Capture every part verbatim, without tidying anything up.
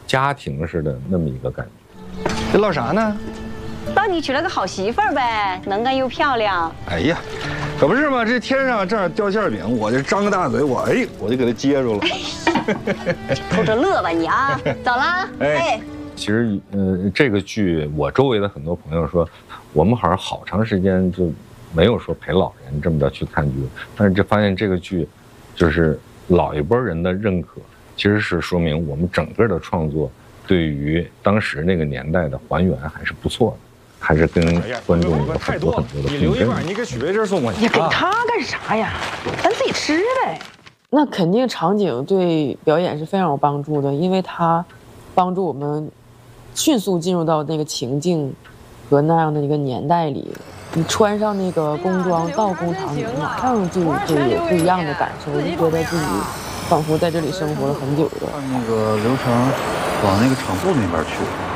家庭似的那么一个感觉。 这唠啥呢？ 唠你娶了个好媳妇儿呗，能干又漂亮。 哎呀，可不是嘛，这天上正好掉馅饼，我就张个大嘴，我哎，我就给它接住了。 偷着乐吧你啊！走啦，哎。 其实，呃，这个剧我周围的很多朋友说，我们好像好长时间就没有说陪老人这么着去看剧，但是就发现这个剧，就是老一波人的认可，其实是说明我们整个的创作对于当时那个年代的还原还是不错的。还是跟观众有很多很多的你留一半，你给许巍这送过去。 你给他干啥呀？咱自己吃呗。 那肯定场景对表演是非常有帮助的，因为它帮助我们迅速进入到那个情境和那样的一个年代里。你穿上那个工装到工厂里，马上就就有不一样的感受，就觉得自己仿佛在这里生活了很久了。 按那个流程往那个厂部那边去。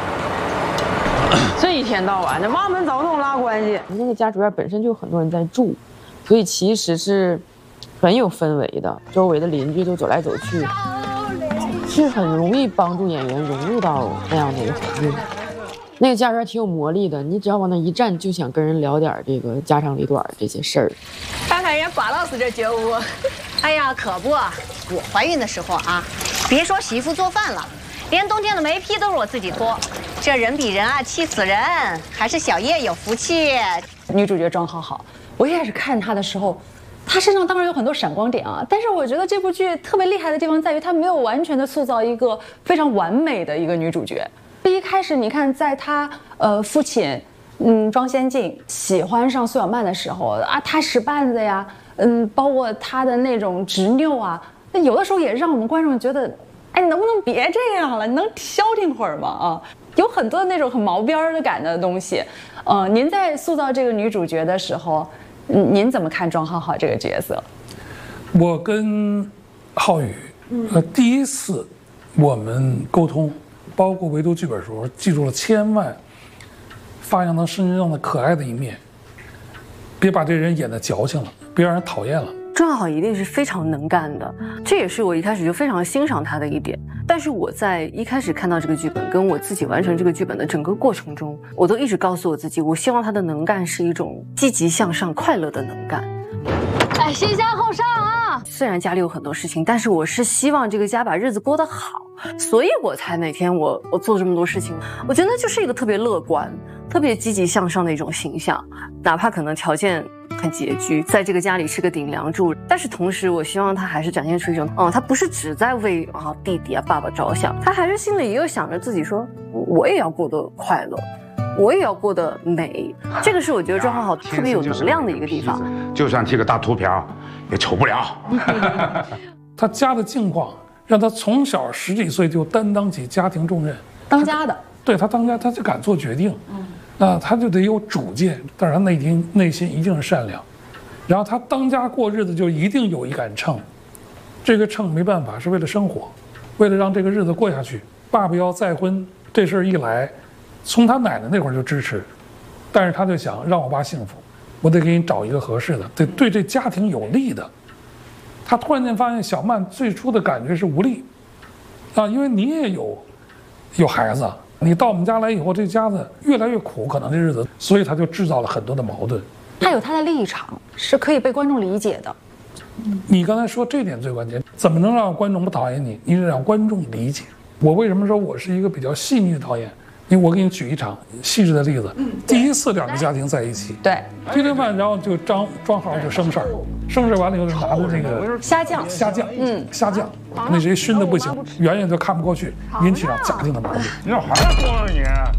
这一天到晚的挖门凿洞拉关系， 那个家主院本身就有很多人在住，所以其实是很有氛围的，周围的邻居都走来走去，是很容易帮助演员融入到那样的一个环境。那个家主院挺有魔力的，你只要往那一站，就想跟人聊点这个家长里短这些事儿。 看看人家寡老师这觉悟，哎呀，可不，我怀孕的时候啊，别说媳妇做饭了，连冬天的煤坯都是我自己拖。这人比人啊，气死人！还是小叶有福气。 女主角庄好好，我一开始看她的时候，她身上当然有很多闪光点啊，但是我觉得这部剧特别厉害的地方在于，她没有完全的塑造一个非常完美的一个女主角。一开始你看，在她呃父亲，嗯庄先进喜欢上苏小曼的时候啊，她使绊子呀，嗯，包括她的那种执拗啊，那有的时候也让我们观众觉得，哎，能不能别这样了？你能消停会儿吗？啊。有很多那种很毛边的感的东西，呃，您在塑造这个女主角的时候，嗯，您怎么看庄浩浩这个角色？ 我跟浩宇，呃，第一次我们沟通，包括围读剧本的时候，记住了千万发扬他身上的可爱的一面，别把这人演得矫情了，别让人讨厌了。 庄浩浩一定是非常能干的，这也是我一开始就非常欣赏他的一点。但是我在一开始看到这个剧本，跟我自己完成这个剧本的整个过程中，我都一直告诉我自己，我希望他的能干是一种积极向上、快乐的能干。 哎，先下后上啊！ 虽然家里有很多事情，但是我是希望这个家把日子过得好，所以我才每天我我做这么多事情。我觉得那就是一个特别乐观、特别积极向上的一种形象，哪怕可能条件很拮据，在这个家里是个顶梁柱，但是同时我希望他还是展现出一种，嗯，他不是只在为啊弟弟啊爸爸着想，他还是心里也有想着自己说，我也要过得快乐，我也要过得美。这个是我觉得庄浩浩特别有能量的一个地方。 就算剃个大秃瓢，也丑不了。 他家的境况让他从小十几岁就担当起家庭重任， 当家的， 对他当家，他就敢做决定。嗯。啊，他就得有主见，但是他内心内心一定是善良，然后他当家过日子就一定有一杆秤，这个秤没办法是为了生活，为了让这个日子过下去。爸爸要再婚这事儿一来，从他奶奶那会儿就支持，但是他就想让我爸幸福，我得给你找一个合适的，得对这家庭有利的。他突然间发现小曼最初的感觉是无力，啊，因为你也有有孩子。你到我们家来以后，这家子越来越苦，可能这日子，所以他就制造了很多的矛盾。 他有他的立场，是可以被观众理解的。 你刚才说这点最关键，怎么能让观众不讨厌你？你得让观众理解。我为什么说我是一个比较细腻的导演？因为我给你举一场细致的例子。嗯、第一次两个家庭在一起， 对， 吃顿饭，然后就张庄浩就生事儿，生事完了以后就拿着那个虾酱， 虾酱，嗯，虾酱，那谁熏的不行，圆圆就看不过去，引起了家庭的矛盾。 你这还装啊你？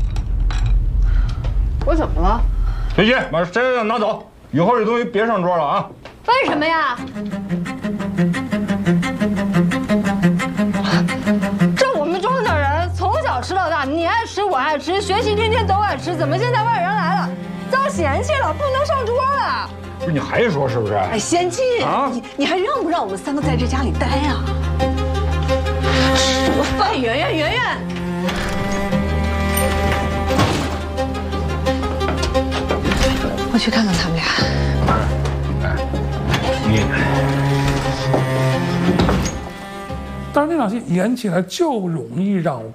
我怎么了？ 随机把虾酱拿走，以后这东西别上桌了啊！ 为什么呀？ 这我们庄的人从小吃到大，你爱吃我爱吃，学习天天都爱吃，怎么现在外人来了，遭嫌弃了，不能上桌了？ 不是你还说是不是？ 哎，贤妻啊，你你还让不让我们三个在这家里待呀？吃个饭，圆圆圆圆。我去看看他们俩。 哎，你。 但是那场戏演起来就容易让